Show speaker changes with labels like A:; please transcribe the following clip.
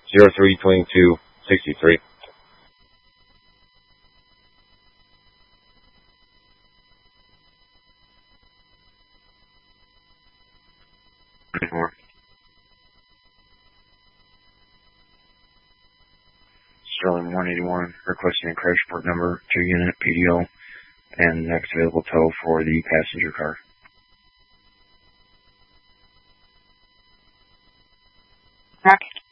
A: 032263.
B: Sterling 181, requesting a crash report number 2 unit PDO and next available tow for the passenger car.
C: Okay.